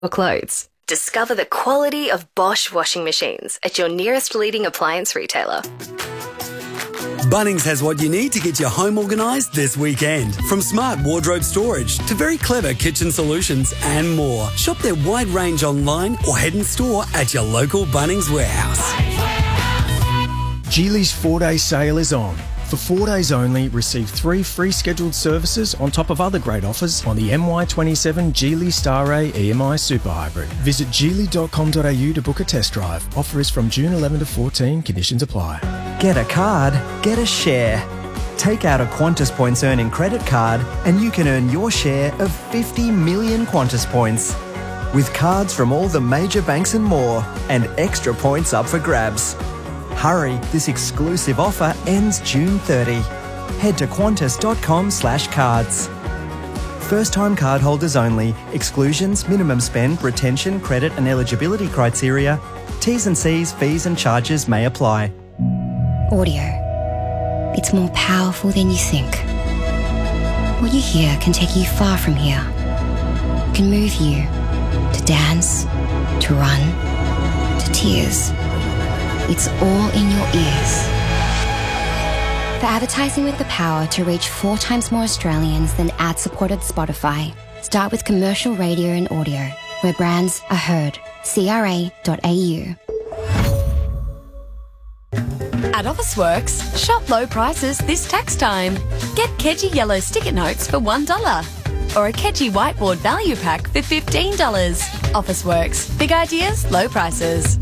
or clothes. Discover the quality of Bosch washing machines at your nearest leading appliance retailer. Bunnings has what you need to get your home organised this weekend. From smart wardrobe storage to very clever kitchen solutions and more. Shop their wide range online or head in store at your local Bunnings warehouse. Geely's 4-day sale is on. For 4 days only, receive 3 free scheduled services on top of other great offers on the MY27 Geely Star A EMI Super Hybrid. Visit geely.com.au to book a test drive. Offer is from June 11 to 14. Conditions apply. Get a card, get a share. Take out a Qantas Points earning credit card and you can earn your share of 50 million Qantas Points. With cards from all the major banks and more, and extra points up for grabs. Hurry, this exclusive offer ends June 30. Head to qantas.com/cards. First-time cardholders only. Exclusions, minimum spend, retention, credit and eligibility criteria. T's and C's, fees and charges may apply. Audio. It's more powerful than you think. What you hear can take you far from here. It can move you to dance, to run, to tears. It's all in your ears. For advertising with the power to reach 4 times more Australians than ad-supported Spotify, start with commercial radio and audio, where brands are heard. CRA.au. At Officeworks, shop low prices this tax time. Get Kedgie yellow sticker notes for $1 or a Kedgie whiteboard value pack for $15. Officeworks. Big ideas, low prices.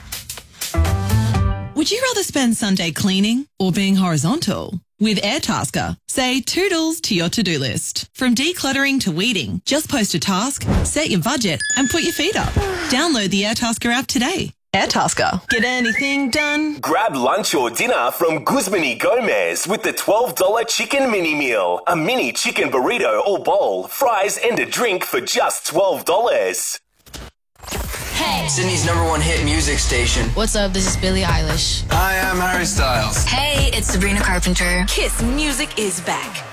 Would you rather spend Sunday cleaning or being horizontal? With Airtasker, say toodles to your to-do list. From decluttering to weeding, just post a task, set your budget and put your feet up. Download the Airtasker app today. Airtasker. Get anything done? Grab lunch or dinner from Guzman y Gomez with the $12 chicken mini meal. A mini chicken burrito or bowl, fries and a drink for just $12. Hey! Sydney's #1 hit music station. What's up? This is Billie Eilish. Hi, I'm Harry Styles. Hey, it's Sabrina Carpenter. Kiss Music is back.